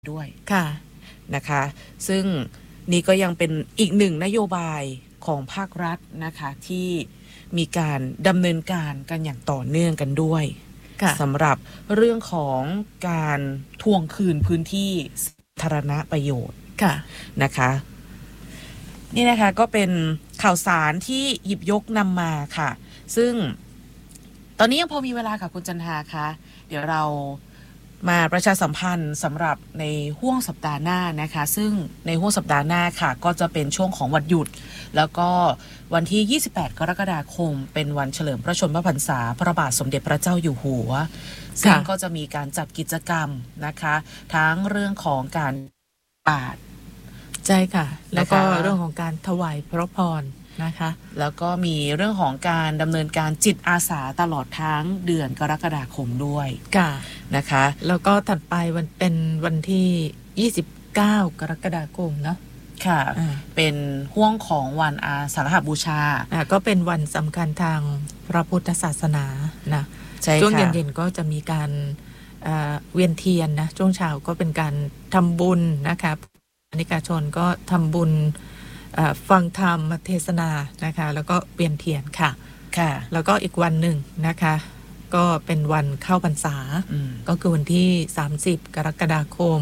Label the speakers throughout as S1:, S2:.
S1: ด้วย
S2: ค่ะ
S1: นะคะซึ่งนี่ก็ยังเป็นอีกหนึ่งนโยบายของภาครัฐนะคะที่มีการดำเนินการกันอย่างต่อเนื่องกันด้วยสำหรับเรื่องของการทวงคืนพื้นที่สาธารณประโยชน์นะคะนี่นะคะก็เป็นข่าวสารที่หยิบยกนำมาค่ะซึ่งตอนนี้ยังพอมีเวลาค่ะคุณจันทาคะเดี๋ยวเรามาประชาสัมพันธ์สำหรับในห้วงสัปดาห์หน้านะคะซึ่งในห้วงสัปดาห์หน้าค่ะก็จะเป็นช่วงของวันหยุดแล้วก็วันที่28กรกฎาคมเป็นวันเฉลิมพระชนมพรรษาพระบาทสมเด็จพระเจ้าอยู่หัวซึ่งก็จะมีการจัดกิจกรรมนะคะทั้งเรื่องของการปาด
S2: ใช่ค่ะแล้วก็เรื่องของการถวายพระพรนะคะ
S1: แล้วก็มีเรื่องของการดำเนินการจิตอาสาตลอดทั้งเดือนกรกฎาคมด้วยนะคะ
S2: แล้วก็ถัดไปวันเป็นวันที่29กรกฎาคมเนาะ
S1: ค่ะเป็นห่วงของวันอาสาฬหบูชา
S2: ก็เป็นวันสำคัญทางพระพุทธศาสนานะช่วงเย็นๆก็จะมีการเวียนเทียนนะช่วงเช้าก็เป็นการทำบุญนะคะนิกาชนก็ทำบุญฟังธรรมเทศนานะคะแล้วก็เวียนเทียนค่ะแล้วก็อีกวันหนึ่งนะคะก็เป็นวันเข้าพรรษาก็คือวันที่30กรกฎาคม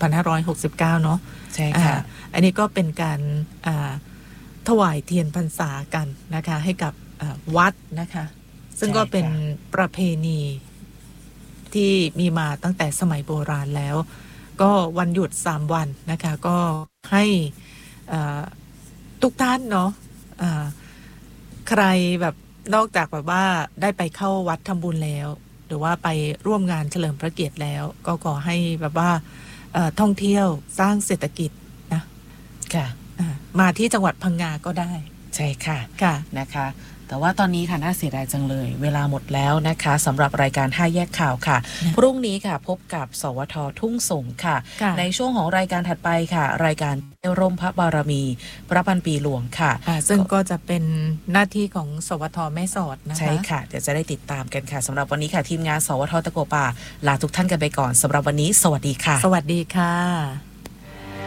S2: 2569เนาะ
S1: ใช่ค่ะ
S2: อันนี้ก็เป็นการถวายเทียนพรรษากันนะคะให้กับวัดนะคะซึ่งก็เป็นประเพณีที่มีมาตั้งแต่สมัยโบราณแล้วก็วันหยุด3วันนะคะก็ให้ทุกท่านเนาะใครแบบนอกจากแบบว่าได้ไปเข้าวัดทำบุญแล้วหรือว่าไปร่วมงานเฉลิมพระเกียรติแล้วก็ขอให้แบบว่าท่องเที่ยวสร้างเศรษฐกิจนะ
S1: ค่ะ
S2: มาที่จังหวัดพังงาก็ได้
S1: ใช่ค่ะนะคะแต่ว่าตอนนี้ค่ะน่าเสียดายจังเลยเวลาหมดแล้วนะคะสำหรับรายการ5แยกข่าวค่ะพรุ่งนี้ค่ะพบกับสวท.ทุ่งสงค่ะในช่วงของรายการถัดไปค่ะรายการร่มพระบารมีพระพันปีหลวงค่ะ
S2: ซึ่งก็จะเป็นหน้าที่ของสวท.แม่สอดนะคะ
S1: ใช่ค่ะเดี๋ยวจะได้ติดตามกันค่ะสำหรับวันนี้ค่ะทีมงานสวท.ตะกัวป่าลาทุกท่านกันไปก่อนสำหรับวันนี้สวัสดีค่ะ
S2: สวัสดีค่ะ